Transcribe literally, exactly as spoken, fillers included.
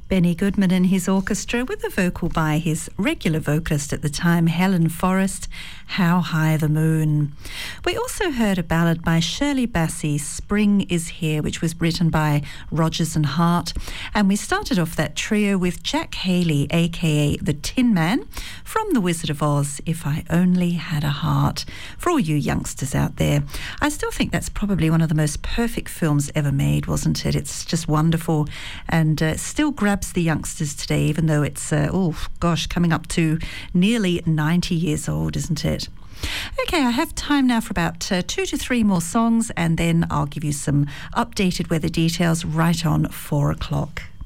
Benny Goodman and his orchestra with a vocal by his regular vocalist at the time, Helen Forrest, How High the Moon. We also heard a ballad by Shirley Bassey, Spring is Here, which was written by Rodgers and Hart. And we started off that trio with Jack Haley, aka the Tin Man, from The Wizard of Oz, If I Only Had a Heart. For all you youngsters out there, I still think that's probably one of the most perfect films ever made, wasn't it? It's just wonderful and uh, still grabs the youngsters today, even though it's, uh, oh gosh, coming up to nearly ninety years old, isn't it? Okay, I have time now for about uh, two to three more songs, and then I'll give you some updated weather details right on four o'clock.